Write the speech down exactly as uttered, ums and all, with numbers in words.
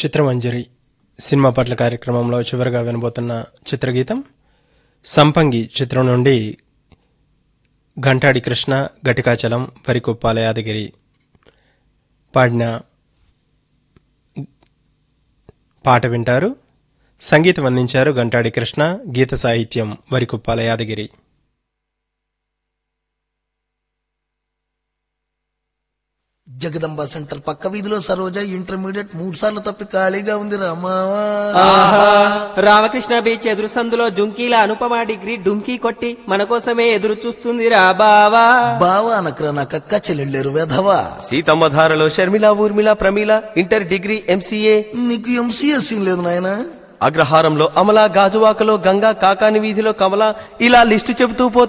చిత్రమంజరి cinema పట్ల కార్యక్రమంలో చివరిగా వినబోతున్న చిత్రగీతం సంపంగి చిత్రం నుండి ఘంటాడి కృష్ణ ఘటికాచలం వరికుప్పాల యాదగిరి పాడిన పాట వింటారు. సంగీతం అందించారు ఘంటాడి కృష్ణ, గీత సాహిత్యం వరికుప్పాల యాదగిరి. జగదంబ సెంటర్ పక్క వీధిలో సరోజ ఇంటర్మీడియట్ మూడు సార్లు తప్పి ఖాళీగా ఉంది రామావా. రామకృష్ణ బీచ్ ఎదురు సందులో జుంకీల అనుపమ డిగ్రీ డుంకీ కొట్టి మన కోసమే ఎదురు చూస్తుంది రా బావా. బావా అనకరా నా కక్క చెల్లెళ్ళేరు వెధవా. సీతమ్మధారలో Sharmila Urmila Pramila inter degree MCA. నీకు ఎంసీఏ సీన్ లేదు నాయన. అగ్రహారంలో అమల, గాజువాకలో గంగా, కాకాని వీధిలో కమల, ఇలా లిస్టు చెబుతూ పోతే